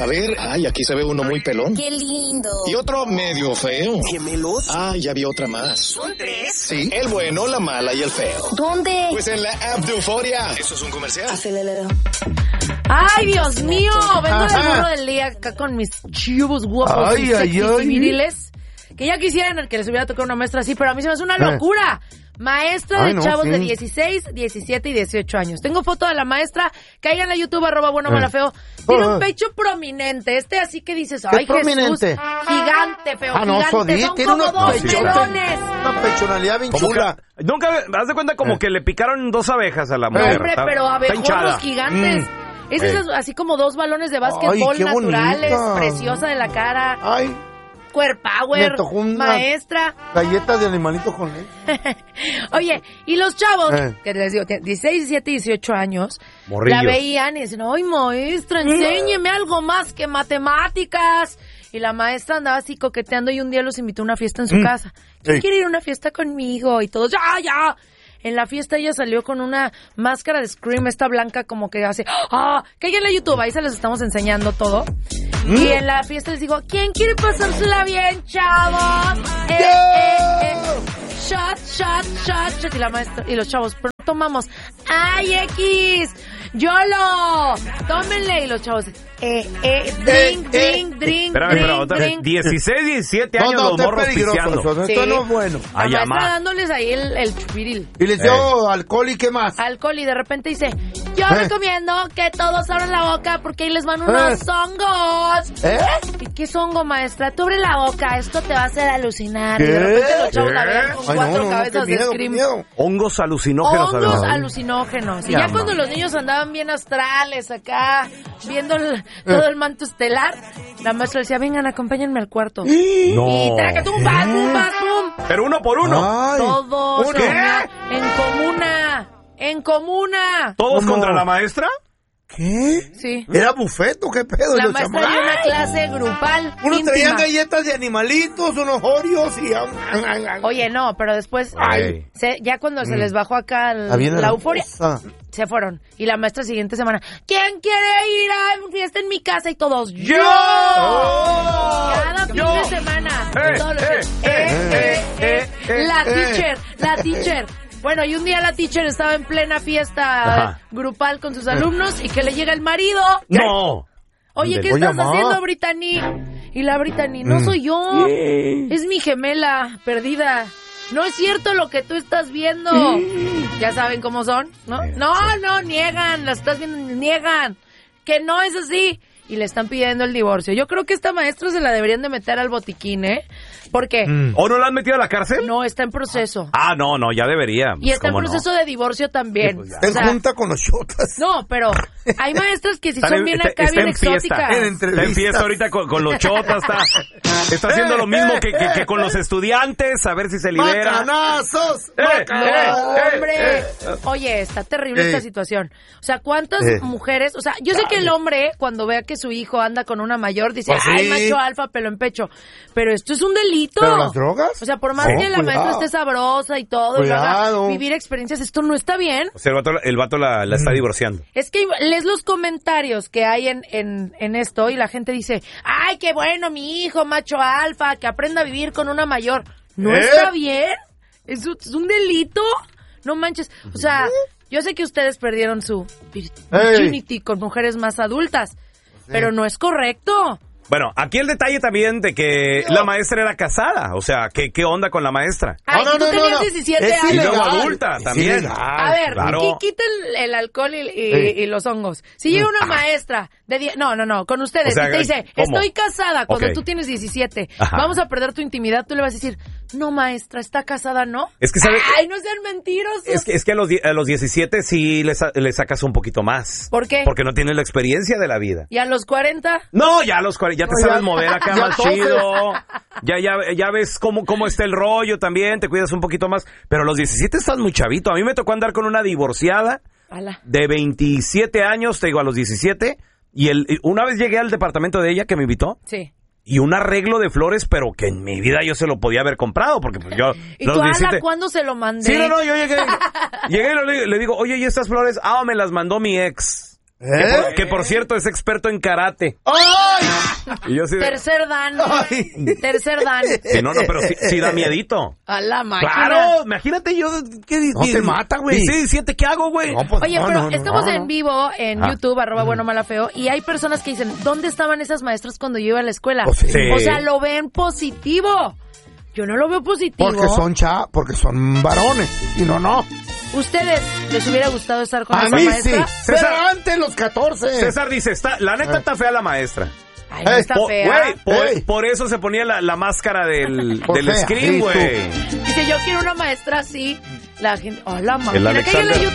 A ver, ay, aquí se ve uno muy pelón. ¡Qué lindo! Y otro medio feo. ¿Gemelos? Ah, ya vi otra más. ¿Son 3? Sí, el bueno, la mala y el feo. ¿Dónde? Pues en la app de Euforia. ¿Eso es un comercial? Acelera. ¡Ay, Dios mío! Vengo del burro del día acá con mis chivos guapos y sexys y viriles. Que ya quisieran que les hubiera tocado una maestra así, pero a mí se me hace una locura. Maestra de chavos de 16, 17 y 18 años. Tengo foto de la maestra. Caigan a YouTube, @buenomalafeo. Tiene un pecho prominente. Así que dices, ay, Jesús. Gigante, feo, gigante. Son tiene como dos pelones. Una pechonalidad bien chula. Nunca, haz de cuenta como que le picaron 2 abejas a la mujer. Hombre, pero abejorros gigantes. Es así como 2 balones de básquetbol naturales. Bonita. Preciosa de la cara. Ay. Power, maestra. Galletas de animalitos con leche. Oye, y los chavos, que les digo, 16, 17, 18 años, la veían y decían, ay, maestra, enséñeme algo más que matemáticas. Y la maestra andaba así coqueteando y un día los invitó a una fiesta en su casa. ¿Quién quiere ir a una fiesta conmigo? Y todos, ya. En la fiesta ella salió con una máscara de Scream, esta blanca como que hace... que hay en la YouTube, ahí se les estamos enseñando todo. Y en la fiesta les digo, ¿quién quiere pasársela bien, chavos? Shot. Y la maestra y los chavos, pero no tomamos. ¡Ay, X! ¡YOLO! ¡Tómenle! Y los chavos, drink. 16, 17 años los morros pisteando. Esto no es bueno. La maestra dándoles ahí el chupiril. Y les dio alcohol y qué más. Alcohol y de repente dice, yo recomiendo que todos abran la boca porque ahí les van unos hongos. ¿Y qué es hongo, maestra? Tú abre la boca, esto te va a hacer alucinar. Y de repente los chavos la ven con 4 cabezas de Scream. Hongos alucinógenos. Hongos alucinógenos. Y ya cuando los niños andaban bien astrales acá, viendo todo el manto estelar, la maestra decía, vengan, acompáñenme al cuarto. Y traca, tum. Pero uno por uno. Ay, todos. ¿Qué? En comuna. ¿Todos contra la maestra? ¿Qué? Sí. ¿Era bufeto? ¿Qué pedo? La maestra dio una clase grupal. Uno íntima. traía galletas de animalitos, unos Oreos y... Oye, no, pero después, ya cuando se les bajó acá la euforia, se fueron. Y la maestra siguiente semana, ¿quién quiere ir a una fiesta en mi casa? Y todos, ¡yo! Cada fin de semana. La teacher. Bueno, y un día la teacher estaba en plena fiesta grupal con sus alumnos y que le llega el marido. ¡No! Oye, ¿qué estás haciendo, Brittany? Y la Brittany, no soy yo. Es mi gemela perdida. No es cierto lo que tú estás viendo. ¿Ya saben cómo son? ¿No? No, niegan. Las estás viendo, niegan. Que no es así. Y le están pidiendo el divorcio. Yo creo que esta maestra se la deberían de meter al botiquín, ¿eh? ¿Por qué? ¿O no la han metido a la cárcel? No, está en proceso. No, ya debería. Y está en proceso de divorcio también. Pues está junta con los chotas. No, pero hay maestras que si son bien acá, bien exóticas. Está en fiesta ahorita con los chotas. Está haciendo lo mismo que con los estudiantes, a ver si se libera. ¡Macanazos! ¡Hombre! Oye, está terrible esta situación. O sea, ¿cuántas mujeres? O sea, yo sé que el hombre, cuando vea que su hijo anda con una mayor, dice, ¡ay, macho alfa, pelo en pecho! Pero esto es un delito. ¿Pero las drogas? O sea, por más que la maestra esté sabrosa y todo, y lo haga vivir experiencias, esto no está bien. O sea, el vato la está divorciando. Es que lees los comentarios que hay en esto y la gente dice, ¡ay, qué bueno, mi hijo, macho alfa, que aprenda a vivir con una mayor! ¿No está bien? ¿Es un delito? No manches. O sea, yo sé que ustedes perdieron su virginity con mujeres más adultas, pero no es correcto. Bueno, aquí el detalle también de que la maestra era casada. O sea, ¿qué onda con la maestra? Ay, tú tenías 17 años. Y luego adulta también. A ver, quita el alcohol y los hongos. Si llega una maestra de con ustedes, o sea, y te dice, ¿cómo? Estoy casada cuando tú tienes 17. Vamos a perder tu intimidad. Tú le vas a decir, no, maestra, está casada, ¿no? Es que ¿sabes? Ay, no sean mentirosos. Es que a los 17 sí le sacas un poquito más. ¿Por qué? Porque no tienes la experiencia de la vida. ¿Y a los 40? No, ya a los 40, ya te sabes mover acá más chido. Ya ves cómo está el rollo también, te cuidas un poquito más. Pero a los 17 estás muy chavito. A mí me tocó andar con una divorciada de 27 años, te digo, a los 17. Y una vez llegué al departamento de ella que me invitó. Sí. Y un arreglo de flores, pero que en mi vida yo se lo podía haber comprado, porque pues yo... ¿Y tú, Ala, cuándo se lo mandé? Sí, no, yo llegué y le digo, oye, ¿y estas flores? Me las mandó mi ex. Que por cierto es experto en karate. ¡Ay! Y yo Tercer dan. Sí, no, pero sí da miedito. A la máquina. Claro, imagínate yo. No te mata, güey. Sí, siente, ¿qué hago, güey? No, pues, oye, pero estamos en vivo en YouTube, @buenomala_feo, y hay personas que dicen, ¿dónde estaban esas maestras cuando yo iba a la escuela? Sí. O sea, lo ven positivo. Yo no lo veo positivo. Porque son varones. Y no. ¿Ustedes les hubiera gustado estar con a esa mí maestra? Sí. Pero antes los 14. César dice, la neta está fea la maestra. Ay, no está fea. Güey, por eso se ponía la máscara del screen, güey. Dice, yo quiero una maestra así. La gente, la máquina. El Alexander.